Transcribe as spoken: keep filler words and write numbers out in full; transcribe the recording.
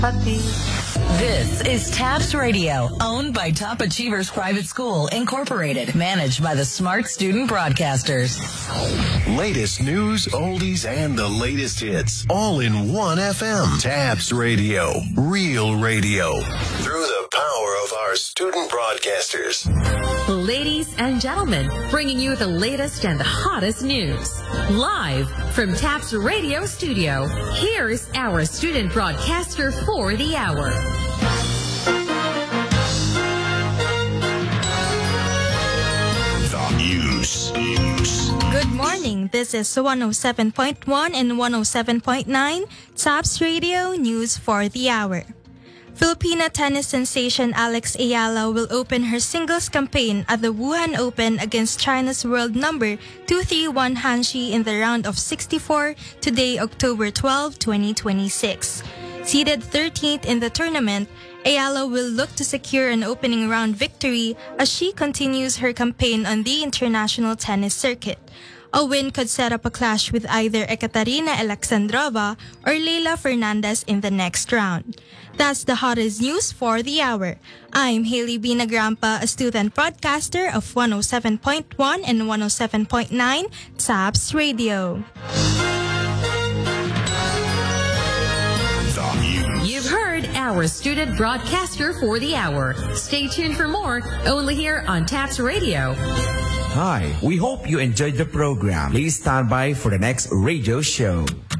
This is TAPS Radio, owned by Top Achievers Private School, Incorporated, managed by the Smart Student Broadcasters. Latest news, oldies, and the latest hits, all in one F M. TAPS Radio, real radio, through the power of our student broadcasters. Ladies and gentlemen, bringing you the latest and the hottest news. Live from TAPS Radio Studio, here's our student broadcaster for the hour. The news. news. Good morning. This is one oh seven point one and one oh seven point nine TAPS Radio News for the hour. Filipina tennis sensation Alex Ayala will open her singles campaign at the Wuhan Open against China's world number two thirty-one Han Xi in the round of sixty-four today, October twelfth, twenty twenty-six. Seeded thirteenth in the tournament, Ayala will look to secure an opening round victory as she continues her campaign on the international tennis circuit. A win could set up a clash with either Ekaterina Alexandrova or Leylah Fernandez in the next round. That's the hottest news for the hour. I'm Haley Binagrampa, a student broadcaster of one oh seven point one and one oh seven point nine TAPS Radio. You've heard our student broadcaster for the hour. Stay tuned for more, only here on TAPS Radio. Hi, we hope you enjoyed the program. Please stand by for the next radio show.